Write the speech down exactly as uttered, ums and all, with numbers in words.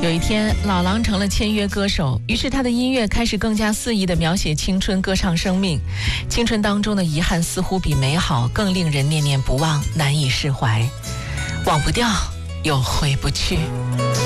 有一天，老狼成了签约歌手，于是他的音乐开始更加肆意地描写青春，歌唱生命。青春当中的遗憾似乎比美好更令人念念不忘，难以释怀，忘不掉又回不去。